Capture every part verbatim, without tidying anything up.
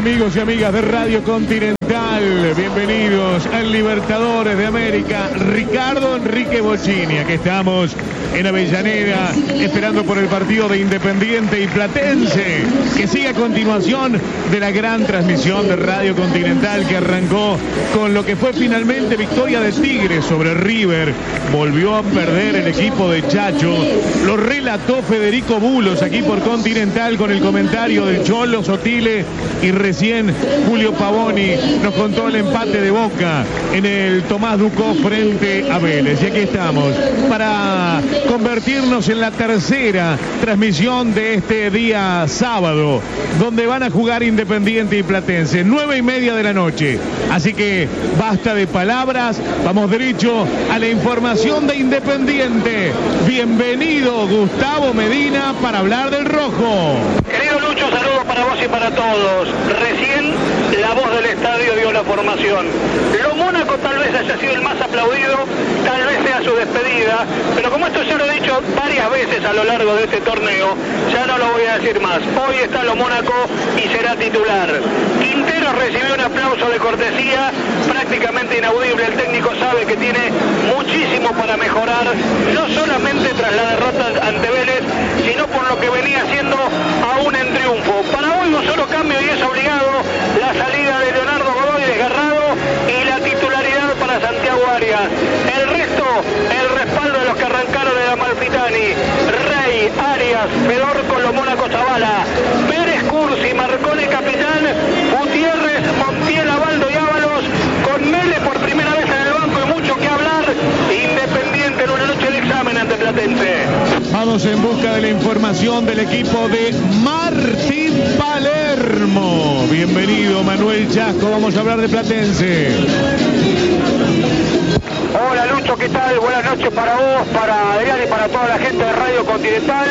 amigos y amigas de Radio Continental? Bienvenidos al Libertadores de América. Ricardo Enrique Bocini, aquí estamos en Avellaneda, esperando por el partido de Independiente y Platense, que sigue a continuación de la gran transmisión de Radio Continental, que arrancó con lo que fue finalmente victoria de Tigres sobre River. Volvió a perder el equipo de Chacho. Lo relató Federico Bulos aquí por Continental con el comentario del Cholo Sotile, y recién Julio Pavoni nos contó el empate de Boca en el Tomás Ducó frente a Vélez. Y aquí estamos para convertirnos en la tercera transmisión de este día sábado, donde van a jugar Independiente y Platense, nueve y media de la noche. Así que basta de palabras, vamos derecho a la información de Independiente. Bienvenido Gustavo Medina para hablar del rojo. Querido Lucho, saludos para vos y para todos. Recién la voz del estadio dio la formación. Lo Mónaco tal vez haya sido el más aplaudido, tal vez sea su despedida, pero como esto ya lo he dicho varias veces a lo largo de este torneo, ya no lo voy a decir más. Hoy está Lo Mónaco y será titular. Quintero recibió un aplauso de cortesía prácticamente inaudible. El técnico sabe que tiene muchísimo para mejorar, no solamente tras la derrota ante Vélez, sino por lo que venía haciendo aún en triunfo. Para hoy un solo cambio y es obligado: la salida de Leonardo Godoy desgarrado y la titularidad para Santiago Arias. El resto, el respaldo de los que arrancaron de Amalfitani: Rey, Arias, Fedorco, Lo Mónaco, Zavala, Pérez, Cursi, Marcone, capitán, Gutiérrez, Montiel, Abaldo y Ábalos, con Mele por primera vez en el banco y mucho que hablar. Independiente en una noche de examen ante Platense. Vamos en busca de la información del equipo de Martín Palermo. Bienvenido Manuel Chasco, vamos a hablar de Platense. Hola Lucho, ¿qué tal? Buenas noches para vos, para Adrián y para toda la gente de Radio Continental.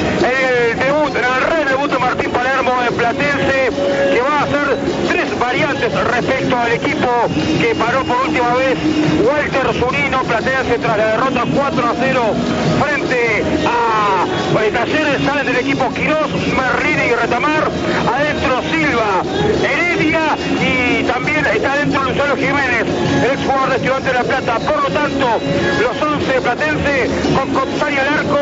El debut, en el re debut de Martín Palermo en Platense, que va a hacer tres variantes respecto al equipo que paró por última vez Walter Zunino. Platense tras la derrota cuatro a cero frente a Talleres. Salen del equipo Quirós, Merlini y Retamar. Adentro Silva, Heredia, y también está adentro Luciano Jiménez, el ex jugador de Estudiantes de La Plata. Por lo tanto, los once de Platense con Contani al arco,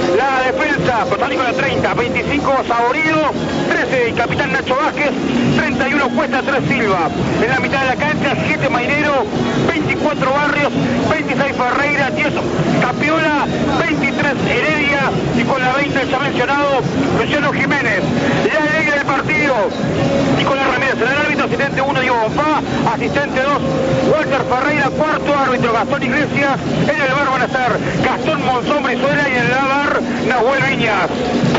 la defensa, Contani con la treinta, veinticinco Saborido, trece y capitán Nacho Vázquez, treinta y uno Cuesta, tres Silva. En la mitad de la cancha, siete Mainero, veinticuatro Barrios, veintiséis Ferreira, diez Capiola, veintitrés Heredia, y con la veinte ya mencionado Luciano Jiménez. La alegre del partido, Nicolás Ramírez en el árbitro, asistente uno Diego Bonfá, asistente dos Walter Ferreira, cuarto árbitro Gastón Iglesias. En el bar van a estar Gastón Monzón Brizuela y en el bar Nahuel Viñas.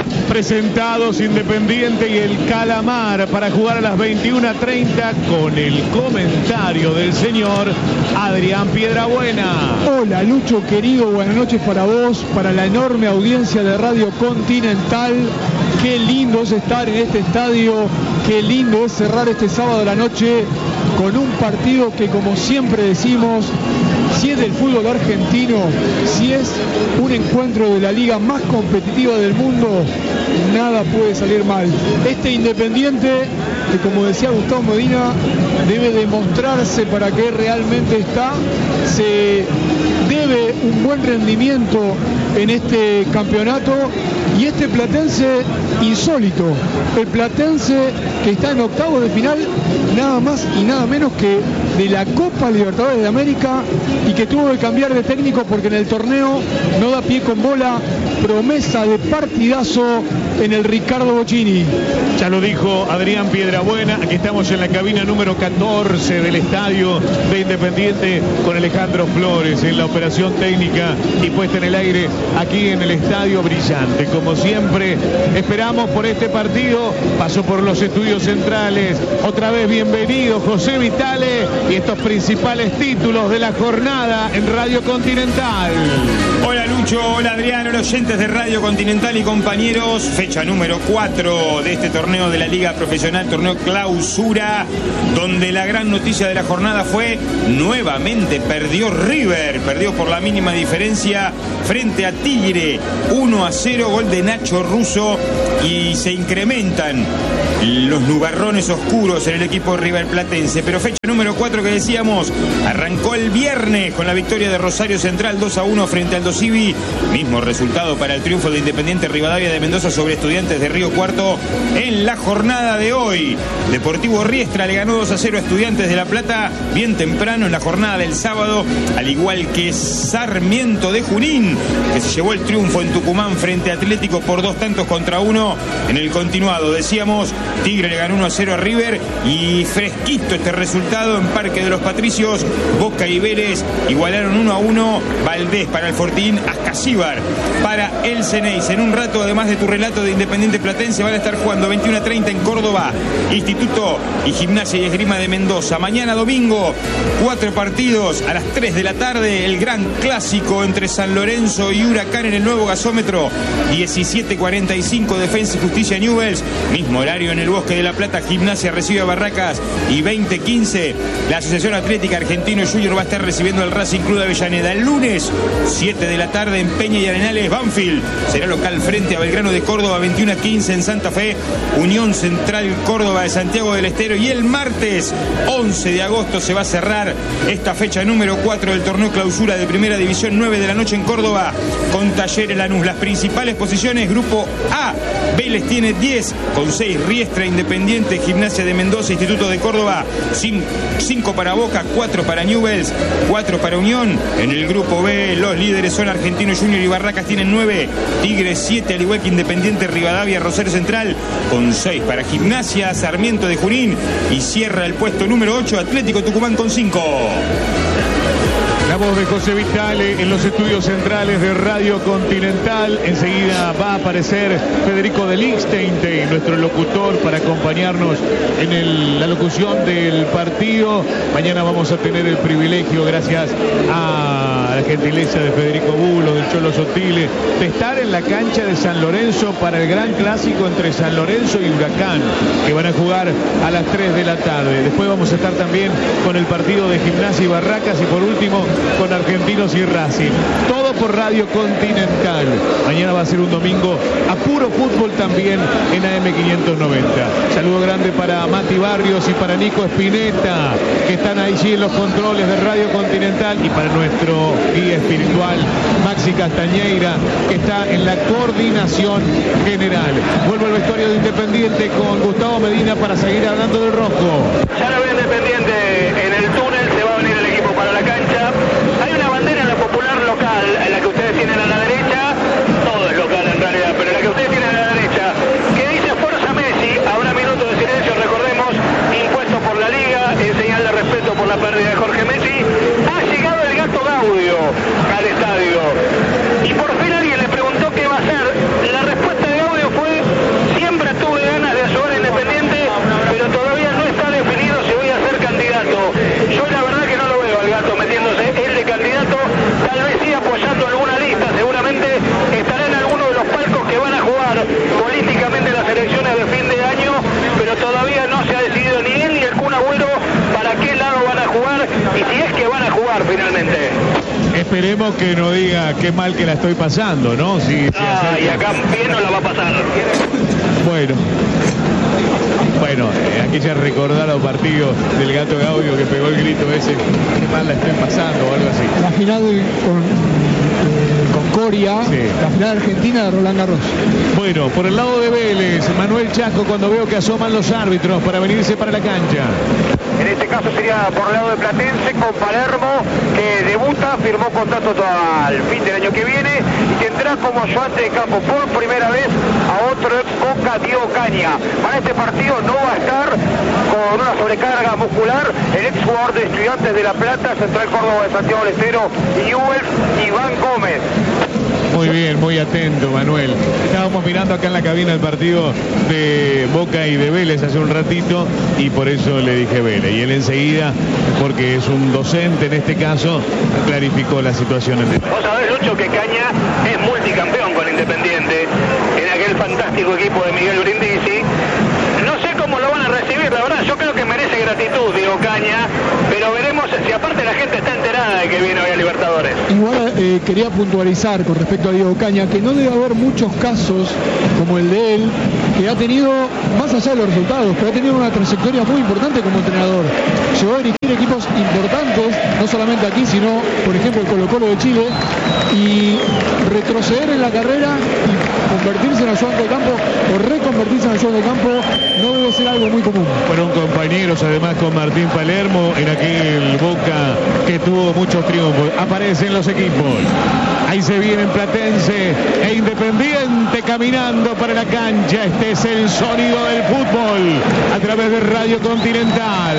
Presentados Independiente y el Calamar para jugar a las veintiuna treinta con el comentario del señor Adrián Piedrabuena. Hola Lucho querido, buenas noches para vos, para la enorme audiencia de Radio Continental. Qué lindo es estar en este estadio, qué lindo es cerrar este sábado a la noche con un partido que, como siempre decimos, si es del fútbol argentino, si es un encuentro de la liga más competitiva del mundo, nada puede salir mal. Este Independiente, que como decía Gustavo Medina, debe demostrarse para que realmente está, se debe un buen rendimiento en este campeonato, y este Platense insólito, el Platense que está en octavos de final, nada más y nada menos que de la Copa Libertadores de América, y que tuvo que cambiar de técnico porque en el torneo no da pie con bola. Promesa de partidazo en el Ricardo Bocini. Ya lo dijo Adrián Piedrabuena, aquí estamos en la cabina número catorce del estadio de Independiente con Alejandro Flores en la operación técnica y puesta en el aire aquí en el estadio brillante. Como siempre, esperamos por este partido. Pasó por los estudios centrales. Otra vez bienvenido José Vitale y estos principales títulos de la jornada en Radio Continental. Hola Lucho, hola Adrián, hola oyentes de Radio Continental y compañeros. Fecha número cuatro de este torneo de la Liga Profesional, torneo clausura, donde la gran noticia de la jornada fue nuevamente perdió River, perdió por la mínima diferencia frente a Tigre, uno a cero, gol de Nacho Russo, y se incrementan los nubarrones oscuros en el equipo riverplatense. Pero fecha número cuatro que decíamos, arrancó el viernes con la victoria de Rosario Central dos a uno frente al Dosivi. Mismo resultado para el triunfo de Independiente Rivadavia de Mendoza sobre Estudiantes de Río Cuarto en la jornada de hoy. Deportivo Riestra le ganó dos a cero a Estudiantes de La Plata bien temprano en la jornada del sábado, al igual que Sarmiento de Junín, que se llevó el triunfo en Tucumán frente a Atlético por dos tantos contra uno. En el continuado, decíamos, Tigre le ganó uno a cero a River, y fresquito este resultado en Parque de los Patricios. Boca y Vélez igualaron uno a uno. Valdés para el Fortín, Ascasíbar para el Ceneice. En un rato, además de tu relato de Independiente Platense, van a estar jugando veintiuno a treinta en Córdoba, Instituto y Gimnasia y Esgrima de Mendoza. Mañana domingo, cuatro partidos a las tres de la tarde, el gran clásico entre San Lorenzo y Huracán en el nuevo gasómetro. diecisiete cuarenta y cinco, Defensa y Justicia Newell's. Mismo horario en el Bosque de La Plata, Gimnasia recibe a Barracas, y veinte quince la Asociación Atlética Argentino Junior va a estar recibiendo al Racing Club de Avellaneda. El lunes, siete de la tarde en Peña y Arenales, Banfield será local frente a Belgrano de Córdoba. Veintiuno a quince en Santa Fe, Unión Central Córdoba de Santiago del Estero. Y el martes once de agosto se va a cerrar esta fecha número cuatro del torneo clausura de Primera División, nueve de la noche en Córdoba, con Talleres Lanús. Las principales posiciones: Grupo A, Vélez tiene diez con seis, Riestra, Independiente, Gimnasia de Mendoza, Instituto de Córdoba, cinco para Boca, cuatro para Newell's, cuatro para Unión. En el Grupo B, los líderes son Argentino Junior y Barracas, tienen nueve, Tigres siete, al igual que Independiente Rivadavia, Rosario Central con seis para Gimnasia, Sarmiento de Junín, y cierra el puesto número ocho Atlético Tucumán con cinco. La voz de José Vitale en los estudios centrales de Radio Continental. Enseguida va a aparecer Federico de Lichtenstein, nuestro locutor, para acompañarnos en el, la locución del partido. Mañana vamos a tener el privilegio, gracias a la gentileza de Federico Bulo, del Cholo Sotile, de estar en la cancha de San Lorenzo para el gran clásico entre San Lorenzo y Huracán, que van a jugar a las tres de la tarde. Después vamos a estar también con el partido de Gimnasia y Barracas, y por último con Argentinos y Racing. Todo por Radio Continental. Mañana va a ser un domingo a puro fútbol también en A M quinientos noventa. Saludo grande para Mati Barrios y para Nico Espineta, que están allí en los controles de Radio Continental, y para nuestro guía espiritual Maxi Castañeira, que está en la coordinación general. Vuelvo al vestuario de Independiente con Gustavo Medina para seguir hablando del rojo. Ya lo ve Independiente en el túnel, se va a venir el equipo para la cancha. Hay una bandera en la popular local, en la que ustedes tienen a la derecha, todo es local en realidad, pero la que ustedes tienen a la derecha, que dice Forza Messi. Habrá minutos de silencio, recordemos, impuesto por la liga, en señal de respeto por la pérdida de Jorge Messi. Ha llegado el Gato Gaudio al estadio, y por fin alguien le preguntó qué va a hacer. La respuesta de Gaudio fue: siempre tuve ganas de ayudar a Independiente, pero todavía no está definido si voy a ser candidato. Yo la verdad que no lo veo al Gato metiéndose él de candidato, tal vez sí apoyando alguna lista, seguramente estará en alguno de los palcos que van a jugar políticamente las elecciones de fin de año, pero todavía no se ha decidido ni él ni el Kun Agüero para qué lado van a jugar, y si es que van a jugar finalmente. Esperemos que no diga qué mal que la estoy pasando, ¿no? Si, si ah, y acá bien no la va a pasar. Bueno. Bueno, eh, aquí ya recordaron partidos del Gato Gaudio que pegó el grito ese, qué mal la estoy pasando o algo así. La final con, eh, con Coria, sí. La final argentina de Roland Garros. Bueno, por el lado de Vélez, Manuel Chasco, cuando veo que asoman los árbitros para venirse para la cancha. En este caso sería por el lado de Platense, con Palermo, que debuta, firmó contrato al fin del año que viene, y tendrá como ayudante de campo por primera vez a otro ex Boca, Diego Caña. Para este partido no va a estar, con una sobrecarga muscular, el ex jugador de Estudiantes de La Plata, Central Córdoba de Santiago del Estero y Newell's, Iván Gómez. Muy bien, muy atento, Manuel. Estábamos mirando acá en la cabina el partido de Boca y de Vélez hace un ratito, y por eso le dije Vélez. Y él enseguida, porque es un docente en este caso, clarificó la situación. En el... Vos sabés, Lucho, que Caña es multicampeón con Independiente, en aquel fantástico equipo de Miguel Brindisi. No sé cómo lo van a recibir, la verdad, yo creo que merece gratitud, Diego Caña, pero veremos si aparte la gente está enterada nada de que viene hoy a Libertadores. Igual eh, quería puntualizar con respecto a Diego Caña que no debe haber muchos casos como el de él, que ha tenido, más allá de los resultados, que ha tenido una trayectoria muy importante como entrenador. Llegó a dirigir equipos importantes, no solamente aquí, sino, por ejemplo, el Colo-Colo de Chile, y retroceder en la carrera y convertirse en ayudante de campo o reconvertirse en ayudante de campo no debe ser algo muy común. Fueron compañeros además con Martín Palermo en aquel Boca que tuvo muchos triunfos. Aparecen los equipos. Ahí se vienen Platense e Independiente caminando para la cancha. Este es el sonido del fútbol a través de Radio Continental.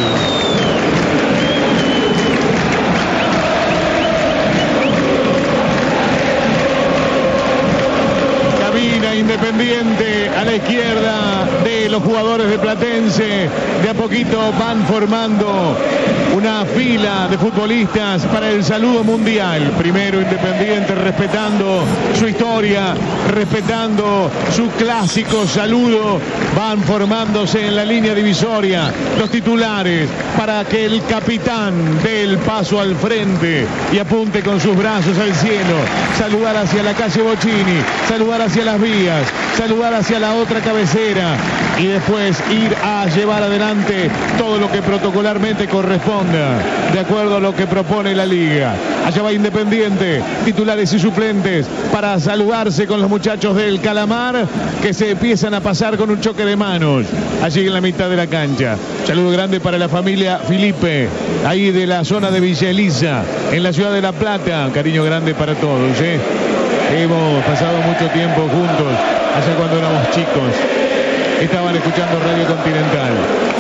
Independiente a la izquierda de los jugadores de Platense. De a poquito van formando una fila de futbolistas para el saludo mundial. Primero Independiente respetando su historia, respetando su clásico saludo. Van formándose en la línea divisoria los titulares para que el capitán dé el paso al frente y apunte con sus brazos al cielo. Saludar hacia la calle Bocini, saludar hacia las vías, saludar hacia la otra cabecera y después ir a llevar adelante todo lo que protocolarmente corresponda, de acuerdo a lo que propone la liga. Allá va Independiente, titulares y suplentes, para saludarse con los muchachos del Calamar, que se empiezan a pasar con un choque de manos allí en la mitad de la cancha. Saludo grande para la familia Felipe, ahí de la zona de Villa Elisa, en la ciudad de La Plata. Un cariño grande para todos, ¿eh? Hemos pasado mucho tiempo juntos, allá cuando éramos chicos. Estaban escuchando Radio Continental.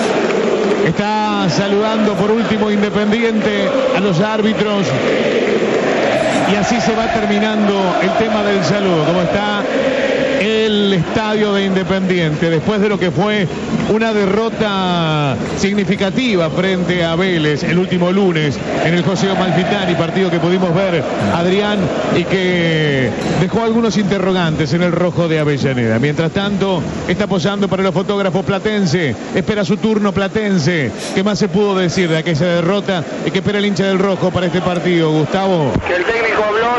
Está saludando por último Independiente a los árbitros. Y así se va terminando el tema del saludo. Como está el estadio de Independiente, después de lo que fue una derrota significativa frente a Vélez el último lunes en el José Amalfitani, partido que pudimos ver, Adrián, y que dejó algunos interrogantes en el rojo de Avellaneda. Mientras tanto, está posando para los fotógrafos Platense, espera su turno Platense. ¿Qué más se pudo decir de aquella derrota y qué espera el hincha del rojo para este partido, Gustavo? Que el técnico habló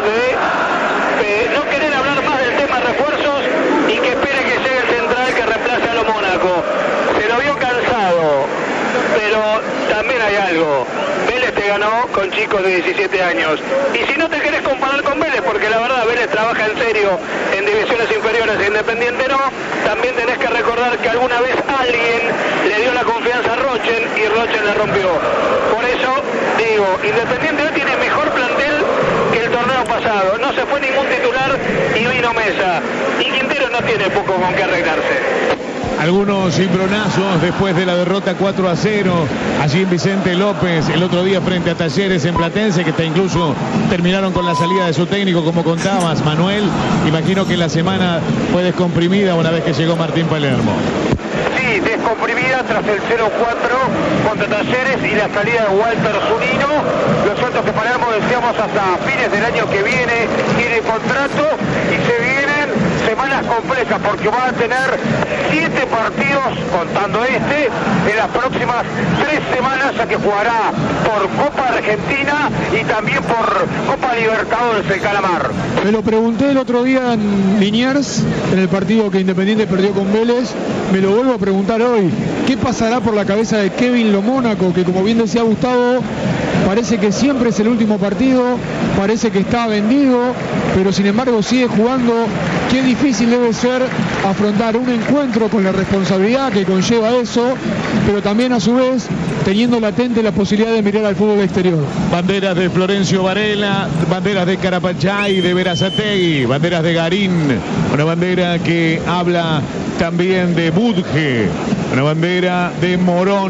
de, de no querer hablar más del tema refuerzos y que espere que llegue el central que reemplace a lo Mónaco. Se lo vio cansado, pero también hay algo. Vélez te ganó con chicos de diecisiete años. Y si no te querés comparar con Vélez, porque la verdad Vélez trabaja en serio en divisiones inferiores e Independiente no, también tenés que recordar que alguna vez alguien le dio la confianza a Rochen y Rochen la rompió. Por eso digo, Independiente hoy tiene mejor plantel que el torneo pasado. No se fue ningún titular y vino Mesa. Y Quintero no tiene poco con qué arreglarse. Algunos cimbronazos después de la derrota cuatro a cero allí en Vicente López el otro día frente a Talleres en Platense, que hasta incluso terminaron con la salida de su técnico, como contabas, Manuel. Imagino que la semana fue descomprimida una vez que llegó Martín Palermo. Sí, descomprimida tras el cero cuatro contra Talleres y la salida de Walter Zunino. Lo cierto es que Palermo, decíamos, hasta fines del año que viene tiene contrato y se vienen semanas complejas porque va a tener siete partidos, contando este, en las próximas tres semanas, ya que jugará por Copa Argentina y también por Copa Libertadores el Calamar. Me lo pregunté el otro día en Liniers, en el partido que Independiente perdió con Vélez. Me lo vuelvo a preguntar hoy. ¿Qué pasará por la cabeza de Kevin Lo Mónaco, que, como bien decía Gustavo, parece que siempre es el último partido, parece que está vendido, pero sin embargo sigue jugando? Qué difícil debe ser afrontar un encuentro con la responsabilidad que conlleva eso, pero también a su vez teniendo latente la posibilidad de mirar al fútbol exterior. Banderas de Florencio Varela, banderas de Carapachay, de Berazategui, banderas de Garín, una bandera que habla también de Budge, una bandera de Morón,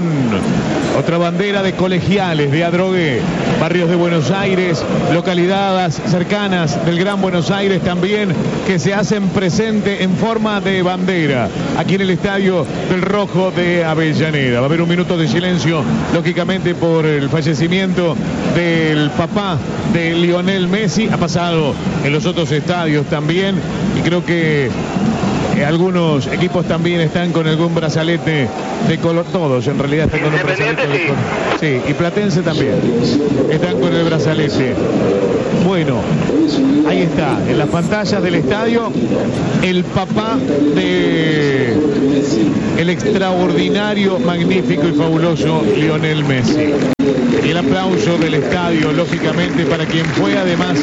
otra bandera de Colegiales, de Adrogué, barrios de Buenos Aires, localidades cercanas del Gran Buenos Aires también, que se hacen presente en forma de bandera aquí en el Estadio del Rojo de Avellaneda. Va a haber un minuto de silencio, lógicamente, por el fallecimiento del papá de Lionel Messi. Ha pasado en los otros estadios también y creo que Eh, algunos equipos también están con algún brazalete de color, todos en realidad están con un brazalete de color. Sí, y Platense también están con el brazalete. Bueno, ahí está, en las pantallas del estadio, el papá de el extraordinario, magnífico y fabuloso Lionel Messi. Y el aplauso del estadio, lógicamente, para quien fue además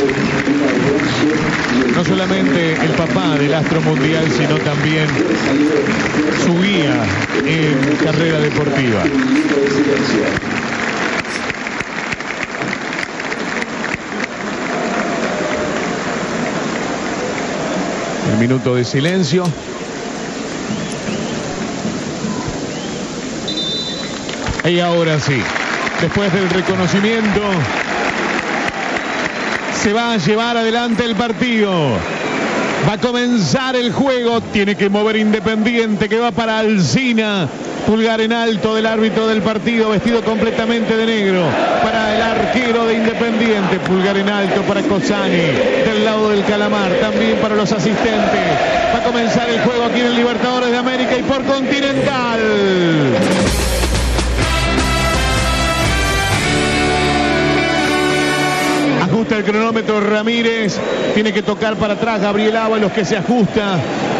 no solamente el papá del astro mundial, sino también su guía en carrera deportiva. El minuto de silencio. Y ahora sí, después del reconocimiento, se va a llevar adelante el partido. Va a comenzar el juego. Tiene que mover Independiente, que va para Alsina. Pulgar en alto del árbitro del partido, vestido completamente de negro. Para el arquero de Independiente, pulgar en alto para Cosani, del lado del Calamar, también para los asistentes. Va a comenzar el juego aquí en el Libertadores de América y por Continental. Ajusta el cronómetro Ramírez, tiene que tocar para atrás Gabriel Ábalos, que se ajusta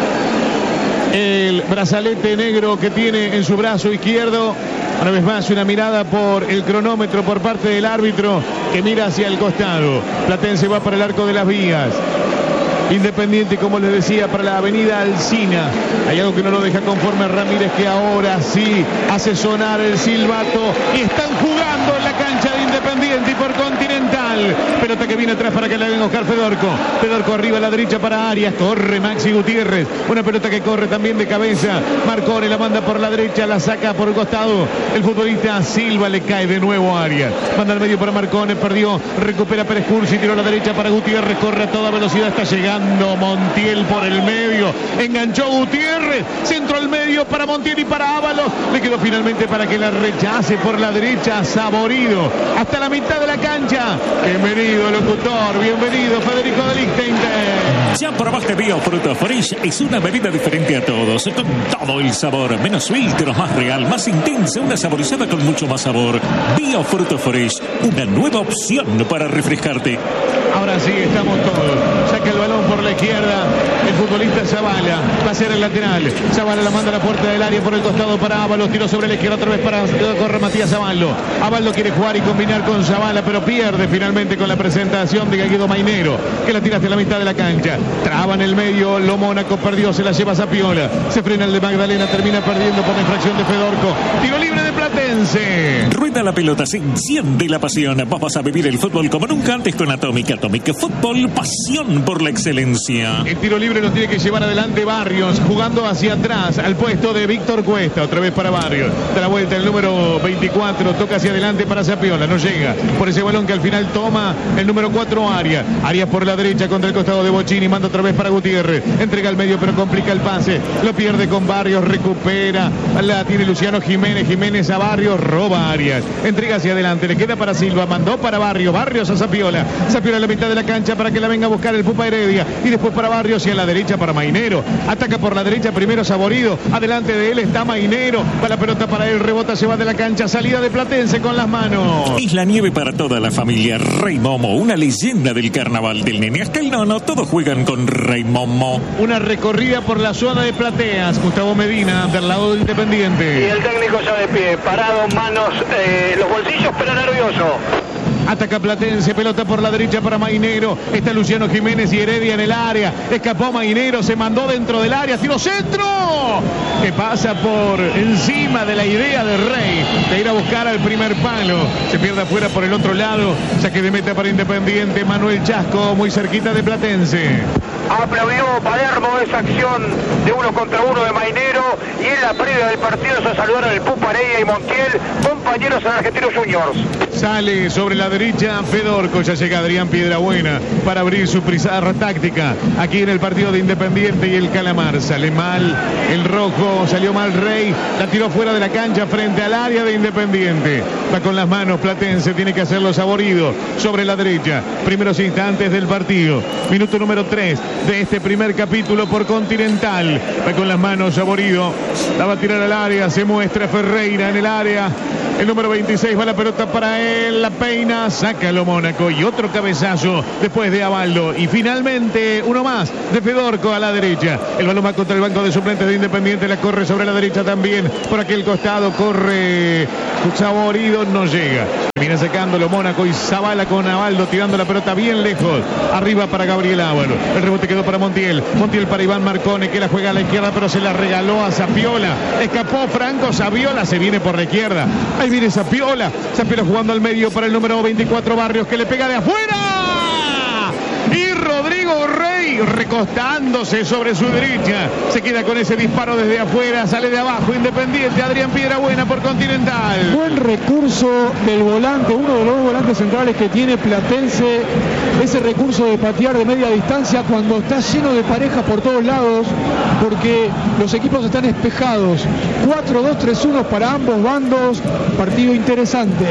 el brazalete negro que tiene en su brazo izquierdo. Una vez más una mirada por el cronómetro por parte del árbitro, que mira hacia el costado. Platense va para el Arco de las Vías. Independiente, como les decía, para la avenida Alsina. Hay algo que no lo deja conforme a Ramírez, que ahora sí hace sonar el silbato y están jugando en la cancha de Independiente y por Continental. Pelota que viene atrás para que la venga a buscar Fedorco. Fedorco arriba a la derecha para Arias. Corre Maxi Gutiérrez. Una pelota que corre también de cabeza. Marcone la manda por la derecha, la saca por el costado. El futbolista Silva, le cae de nuevo a Arias. Manda al medio para Marcone, perdió. Recupera Pérez Cursi, tiró a la derecha para Gutiérrez. Corre a toda velocidad, está llegando Montiel por el medio. Enganchó Gutiérrez. Centro al medio para Montiel y para Ábalos. Le quedó finalmente para que la rechace por la derecha Saborido. Hasta la mitad de la cancha. Bienvenido, locutor. Bienvenido, Federico de Lichtenstein. Ya probaste Biofruto Fresh. Es una bebida diferente a todos, con todo el sabor, menos filtros, más real, más intensa, una saborizada con mucho más sabor. Biofruto Fresh, una nueva opción para refrescarte. Ahora sí, estamos todos. Saca el balón por la izquierda el futbolista Zavala. Va a ser el lateral. Zavala la manda a la puerta del área por el costado para Ábalos. Tiró sobre la izquierda otra vez para corre Matías Zaballo. Ábalos quiere jugar y combinar con Zavala, pero pierde finalmente con la presentación de Guido Mainero, que la tira hacia la mitad de la cancha. Traba en el medio. Lo Mónaco perdió, se la lleva Zapiola. Se frena el de Magdalena, termina perdiendo por la infracción de Fedorco. Tiro libre de Platense. Rueda la pelota, se enciende la pasión. Vamos a vivir el fútbol como nunca antes con Atómica. Atómica Fútbol, pasión por la excelencia. El tiro libre lo tiene que llevar adelante Barrios, jugando hacia atrás al puesto de Víctor Cuesta. Otra vez para Barrios. Da la vuelta el número veinticuatro, toca hacia adelante para Zapiola. No llega por ese balón que al final toma el número cuatro Arias. Arias por la derecha contra el costado de Bocini. Manda otra vez para Gutiérrez. Entrega al medio pero complica el pase. Lo pierde con Barrios. Recupera. La tiene Luciano Jiménez. Jiménez a Barrios. Roba Arias. Entrega hacia adelante. Le queda para Silva. Mandó para Barrios. Barrios a Zapiola. Zapiola a la mitad de la cancha para que la venga a buscar el Pupa Heredia. Y después para Barrios y a la derecha para Mainero. Ataca por la derecha primero Saborido. Adelante de él está Mainero. Va la pelota para él. Rebota, se va de la cancha. Salida de Platense con las manos. Isla Nieve para toda la familia. Rey Momo, una leyenda del carnaval. Del nene hasta el nono, todos juegan con Rey Momo. Una recorrida por la zona de plateas. Gustavo Medina del lado de Independiente. Y el técnico ya de pie, parado, manos, eh, los bolsillos, pero nervioso. Ataca Platense, pelota por la derecha para Mainero. Está Luciano Jiménez y Heredia en el área. Escapó Mainero, se mandó dentro del área. Tiro centro. Que pasa por encima de la idea de Rey de ir a buscar al primer palo. Se pierde afuera por el otro lado. Saque de meta para Independiente. Manuel Chasco, muy cerquita de Platense. Aplaudió Palermo esa acción de uno contra uno de Mainero. Y en la previa del partido se saludaron el Pupa Heredia y Montiel, compañeros en Argentinos Juniors. Sale sobre la derecha Fedorco, ya llega Adrián Piedrabuena para abrir su pizarra táctica aquí en el partido de Independiente y el Calamar. Sale mal el rojo, salió mal Rey, la tiró fuera de la cancha frente al área de Independiente. Va con las manos Platense, tiene que hacerlo Saborido sobre la derecha. Primeros instantes del partido, minuto número tres de este primer capítulo por Continental. Va con las manos Saborido, la va a tirar al área, se muestra Ferreira en el área. El número veintiséis va la pelota para él, la peina, sácalo Mónaco y otro cabezazo después de Abaldo. Y finalmente uno más de Fedorco a la derecha. El balón va contra el banco de suplentes de Independiente, la corre sobre la derecha también. Por aquel costado corre Saborido, no llega. Viene sacándolo Mónaco y Zavala con Abaldo tirando la pelota bien lejos. Arriba para Gabriel Ávalo. El rebote quedó para Montiel. Montiel para Iván Marcone, que la juega a la izquierda pero se la regaló a Zapiola. Escapó Franco Saviola, se viene por la izquierda. Ahí viene Zapiola. Zapiola jugando al medio para el número veinticuatro Barrios, que le pega de afuera. Y Rodrigo Rey recostándose sobre su derecha. Se queda con ese disparo desde afuera. Sale de abajo Independiente. Adrián Piedrabuena por Continental. Buen recurso del volante, uno de los dos volantes centrales que tiene Platense. Ese recurso de patear de media distancia cuando está lleno de parejas por todos lados, porque los equipos están espejados. cuatro dos tres uno para ambos bandos. Partido interesante.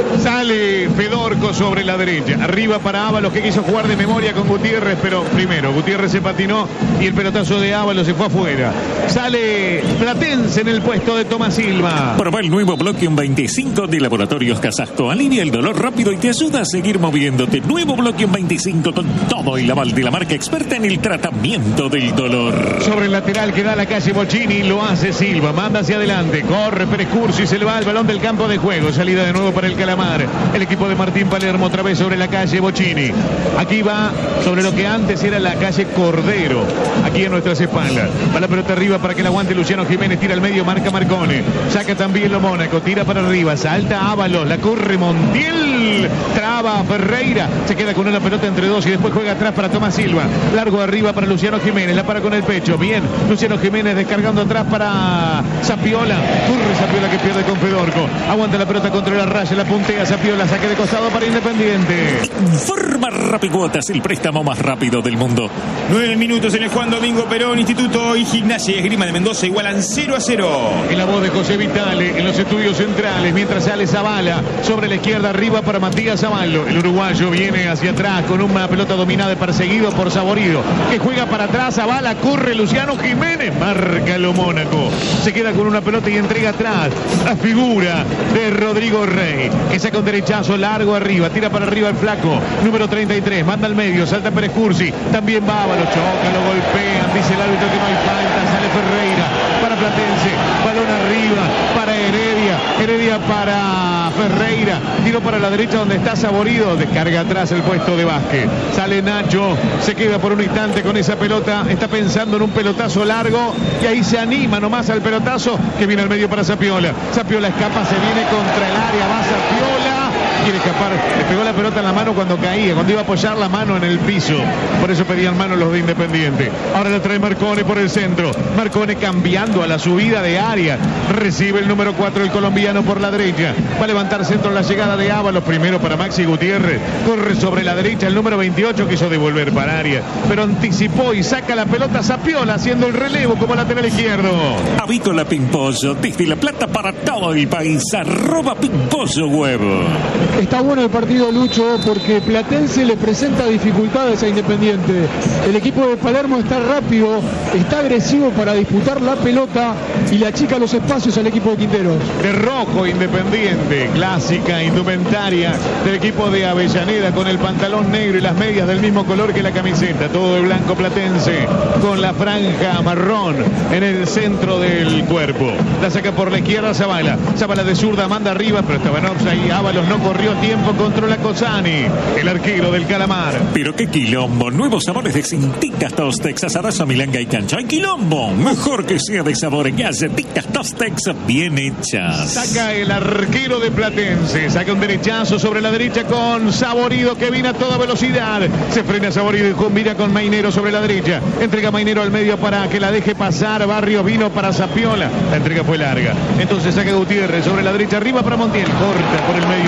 Sale Fedorco sobre la derecha. Arriba para Ábalos, que quiso jugar de memoria con Gutiérrez, pero primero Gutiérrez se patinó y el pelotazo de Ábalos se fue afuera. Sale Platense en el puesto de Tomás Silva. Probá el nuevo Bloquium veinticinco de Laboratorios Casasco. Alivia el dolor rápido y te ayuda a seguir moviéndote. Nuevo Bloquium veinticinco con todo el aval de la marca experta en el tratamiento del dolor. Sobre el lateral que da la calle Bocini, lo hace Silva, manda hacia adelante, corre Pérez Curcio y se le va el balón del campo de juego. Salida de nuevo para el Calamar. El equipo de Martín Palermo otra vez sobre la calle Bocini. Aquí va sobre lo que antes era la calle Cordero, aquí en nuestras espaldas. Va la pelota arriba para que la aguante Luciano Jiménez, tira al medio, marca Marcone. Saca también lo Mónaco, tira para arriba, salta Ábalos, la corre Montiel, traba Ferreira, se queda con una pelota entre dos y después juega atrás para Tomás Silva. Largo arriba para Luciano Jiménez, la para con el pecho, bien, Luciano Jiménez descargando atrás para Zapiola, corre Zapiola que pierde con Fedorco, aguanta la pelota contra la raya, la puntea Zapiola, saque de costado para Independiente. Informa Rapicuotas, el préstamo más rápido del mundo. Nueve minutos en el Juan Domingo Perón, Instituto y Gimnasia y Esgrima de Mendoza igualan cero a cero. En la voz de José Vitale, en los estudios centrales, mientras sale Zavala, sobre la izquierda arriba para Matías Zavallo. El uruguayo viene hacia atrás con una pelota dominada y perseguido por Saborido, que juega para atrás, Zavala, corre Luciano Jiménez, marca lo Mónaco. Se queda con una pelota y entrega atrás la figura de Rodrigo Rey, que saca un derechazo largo arriba, tira para arriba el flaco, número treinta y tres, manda al medio, salta Pérez Cursi, también va Ábalos, choca, lo golpean, dice el árbitro que no hay falta, sale Ferreira para Platense, balón arriba para Heredia, Heredia para Ferreira, tiro para la derecha donde está Saborido, descarga atrás el puesto de Vázquez, sale Nacho, se queda por un instante con esa pelota, está pensando en un pelotazo largo y ahí se anima nomás al pelotazo que viene al medio para Zapiola. Zapiola escapa, se viene contra el área, va Zapiola, quiere escapar, le pegó la pelota en la mano cuando caía, cuando iba a apoyar la mano en el piso, por eso pedían mano los de Independiente. Ahora la trae Marcone por el centro, Marcone cambiando a la subida de área, recibe el número cuatro el colombiano por la derecha, va a levantar centro la llegada de Ábalos, primero para Maxi Gutiérrez, corre sobre la derecha el número veintiocho, quiso devolver para área, pero anticipó y saca la pelota Zapiola haciendo el relevo como lateral izquierdo. Avícola Pimpollo, desde La Plata para todo el país, arroba Pimpollo Huevo. Está bueno el partido, Lucho, porque Platense le presenta dificultades a Independiente. El equipo de Palermo está rápido, está agresivo para disputar la pelota y le achica los espacios al equipo de Quinteros. De rojo Independiente, clásica indumentaria del equipo de Avellaneda, con el pantalón negro y las medias del mismo color que la camiseta, todo de blanco Platense, con la franja marrón en el centro del cuerpo. La saca por la izquierda Zavala, Zavala de zurda, manda arriba, pero estaba en offside, Ábalos no corrió a tiempo, controla Cosani, el arquero del Calamar. Pero qué quilombo, nuevos sabores de Cintitas Tostex, asadazo, milanga y cancha. ¡Ay, quilombo! Mejor que sea de sabor en galletitas Tostex bien hechas. Saca el arquero de Platense, saca un derechazo sobre la derecha con Saborido, que viene a toda velocidad. Se frena Saborido y combina con Mainero sobre la derecha. Entrega Mainero al medio para que la deje pasar. Barrio vino para Zapiola. La entrega fue larga. Entonces saca Gutiérrez sobre la derecha, arriba para Montiel. Corta por el medio Ferreira.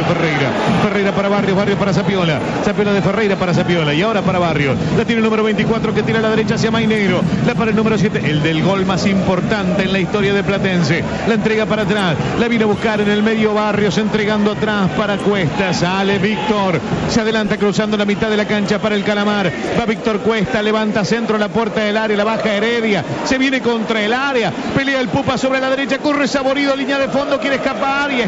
juega. Ferreira para Barrios, Barrios para Zapiola. Zapiola de Ferreira para Zapiola. Y ahora para Barrios. La tiene el número veinticuatro que tira a la derecha hacia Mainero. La para el número siete, el del gol más importante en la historia de Platense. La entrega para atrás. La vino a buscar en el medio Barrios, entregando atrás para Cuesta. Sale Víctor. Se adelanta cruzando la mitad de la cancha para el Calamar. Va Víctor Cuesta, levanta centro a la puerta del área, la baja Heredia. Se viene contra el área. Pelea el Pupa sobre la derecha. Corre Saborido, línea de fondo, quiere escapar y es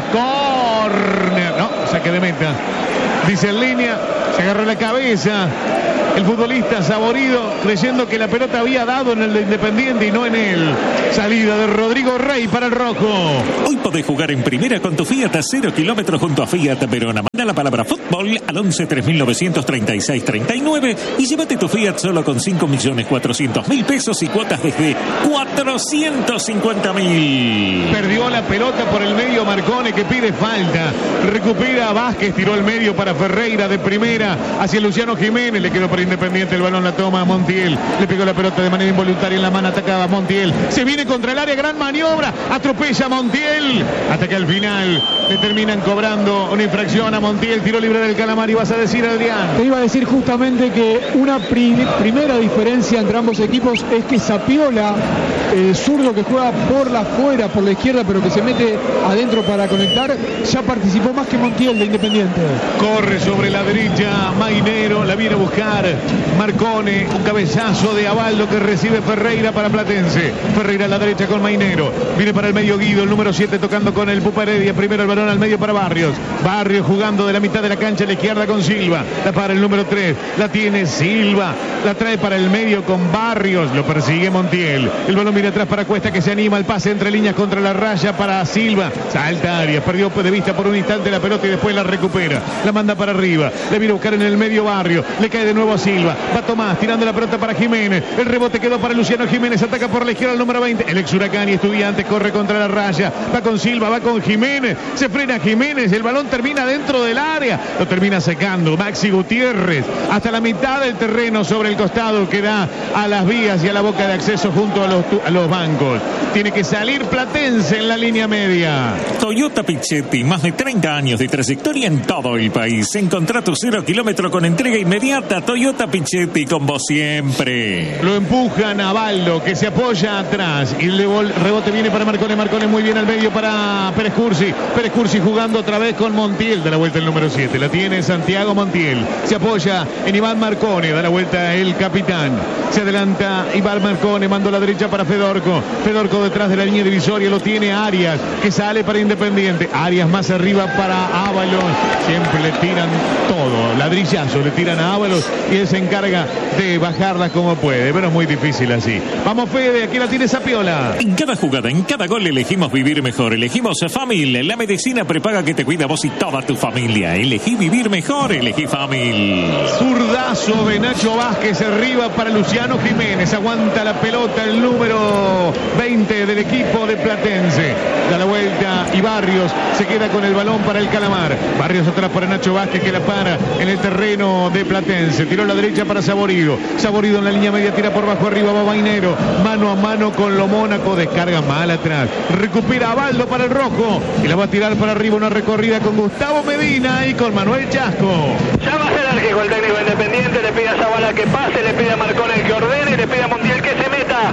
córner. No, saque de meta. Dice en línea, se agarró la cabeza el futbolista Saborido, creyendo que la pelota había dado en el de Independiente y no en él. Salida de Rodrigo Rey para el rojo. Hoy podés jugar en primera con tu Fiat a cero kilómetros junto a Fiat Verona. Manda la palabra fútbol al once tres mil novecientos treinta y seis treinta y nueve y llévate tu Fiat solo con cinco millones cuatrocientos mil pesos y cuotas desde cuatrocientos cincuenta mil. Perdió la pelota por el medio Marcone, que pide falta. Recupera Vázquez, tiró el medio para Ferreira de primera hacia Luciano Jiménez. Le quedó para Independiente, el balón la toma Montiel. Le pegó la pelota de manera involuntaria en la mano, atacaba Montiel. Se viene contra el área, gran maniobra. Atropella Montiel. Hasta que al final le terminan cobrando una infracción a Montiel. Tiro libre del Calamar. Y vas a decir, Adrián. Te iba a decir justamente que una pri primera diferencia entre ambos equipos es que Zapiola, el zurdo que juega por la fuera, por la izquierda, pero que se mete adentro para conectar, ya participó más que Montiel de Independiente. Corre sobre la derecha Mainero, la viene a buscar Marcone, un cabezazo de Abaldo que recibe Ferreira para Platense. Ferreira a la derecha con Mainero, viene para el medio Guido, el número siete tocando con el Pupa Heredia. Primero el balón al medio para Barrios. Barrios jugando de la mitad de la cancha a la izquierda con Silva. La para el número tres, la tiene Silva, la trae para el medio con Barrios, lo persigue Montiel. El balón viene atrás para Cuesta, que se anima, el pase entre líneas contra la raya para Silva. Salta Arias, perdió de vista por un instante la pelota y después la recupera. La manda para arriba, le viene a buscar en el medio Barrio, le cae de nuevo a Silva. Va Tomás tirando la pelota para Jiménez. El rebote quedó para Luciano Jiménez. Ataca por la izquierda el número veinte. El ex Huracán y Estudiantes corre contra la raya. Va con Silva, va con Jiménez. Se frena Jiménez. El balón termina dentro del área. Lo termina secando Maxi Gutiérrez. Hasta la mitad del terreno sobre el costado que da a las vías y a la boca de acceso junto a los, a los bancos. Tiene que salir Platense en la línea media. Toyota Pichetti, más de treinta años de trayectoria en todo el país. Encontrá tu cero kilómetro con entrega inmediata. Toyota Pichetti, con vos siempre. Lo empujan a Baldo, que se apoya atrás. Y el rebote viene para Marcone. Marcone muy bien al medio para Pérez Cursi. Pérez Cursi jugando otra vez con Montiel. Da la vuelta el número siete. La tiene Santiago Montiel. Se apoya en Iván Marcone. Da la vuelta el capitán. Se adelanta Iván Marcone. Mando a la derecha para Fedorco. Fedorco detrás de la línea divisoria. Lo tiene Arias, que sale para Independiente. Arias más arriba para Ábalos. Siempre le tiran todo. Ladrillazo le tiran a Ábalos. Y él se encarga de bajarla como puede, pero es muy difícil así. Vamos, Fede, aquí la tiene Zapiola. En cada jugada, en cada gol elegimos vivir mejor. Elegimos Famil, la medicina prepaga que te cuida a vos y toda tu familia. Elegí vivir mejor, elegí Famil. Zurdazo de Nacho Vázquez arriba para Luciano Jiménez. Aguanta la pelota el número veinte del equipo de Platense. Da la vuelta y Barrios se queda con el balón para el Calamar. Barrios atrás para Nacho Vázquez, que la para en el terreno de Platense. Tiró a la derecha para Saborido. Saborido en la línea media, tira por bajo arriba, va Mainero. Mano a mano con lo Mónaco, descarga mal atrás. Recupera a Baldo para el rojo. Y la va a tirar para arriba, una recorrida con Gustavo Medina y con Manuel Chasco. Ya va a ser Arquejo el técnico Independiente, le pide a Zabala que pase, le pide a Marcone que ordene, le pide a Montiel que se meta.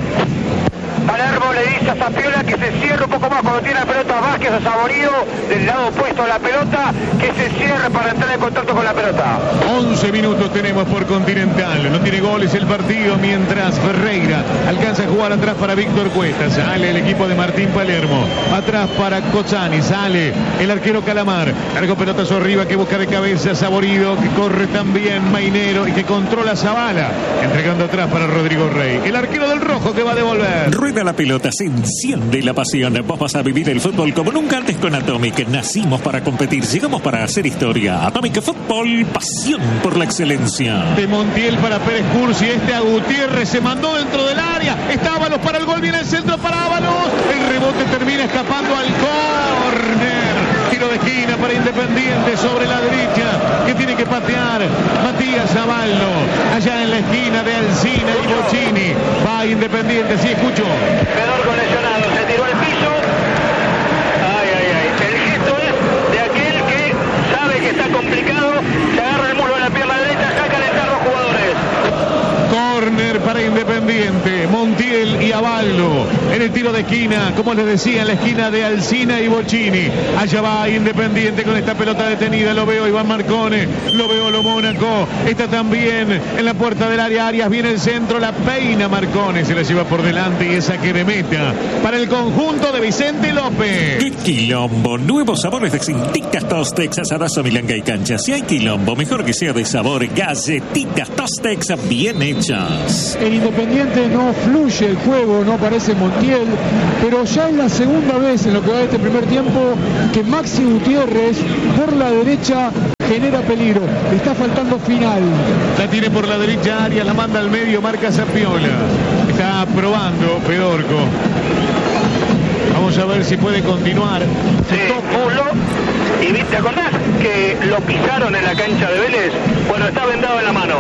Palermo le dice a Zapiola que se cierre un poco más cuando tiene la pelota Vázquez a Saborido, del lado opuesto a la pelota, que se cierre para entrar en contacto con la pelota. once minutos tenemos por Continental. No tiene goles el partido, mientras Ferreira alcanza a jugar atrás para Víctor Cuesta. Sale el equipo de Martín Palermo. Atrás para Cozzani. Sale el arquero Calamar. Largo pelotazo arriba que busca de cabeza Saborido, que corre también Mainero y que controla a Zabala. Entregando atrás para Rodrigo Rey. El arquero del rojo que va a devolver. Rueda la pelota, se enciende la pasión. Vos vas a vivir el fútbol como nunca antes con Atomic. Nacimos para competir, llegamos para hacer historia. Atomic Fútbol, pasión por la excelencia. De Montiel para Pérez Cursi. Este a Gutiérrez se mandó dentro del área. Está Ábalos para el gol, viene el centro para Ábalos. El rebote termina escapando al córner. Tiro de esquina para Independiente sobre la derecha, que tiene que patear Matías Abaldo. Allá en la esquina de Alcina y Bocini. Va Independiente, sí, escucho. Fedorco lesionado, se tiró al piso. Ay, ay, ay. El gesto es de aquel que sabe que está tiro de esquina, como les decía, en la esquina de Alsina y Bocchini. Allá va Independiente con esta pelota detenida. Lo veo Iván Marcone, lo veo Lo Mónaco. Está también en la puerta del área Arias. Viene el centro, la peina Marcone, se la lleva por delante y es saque de meta para el conjunto de Vicente López. ¡Qué quilombo! Nuevos sabores de galletitas Tostex, asadazo, milanga y cancha. Si hay quilombo, mejor que sea de sabor. Galletitas Tostex bien hechas. El Independiente no fluye el juego, no aparece Montiel, pero ya es la segunda vez en lo que va de este primer tiempo que Maxi Gutiérrez por la derecha genera peligro. Le está faltando final. La tiene por la derecha Arias, la manda al medio, marca Zapiola. Está probando Pedorco. Vamos a ver si puede continuar. Sí, Mulo. Y ¿te acordás que lo pisaron en la cancha de Vélez? Bueno, está vendado en la mano.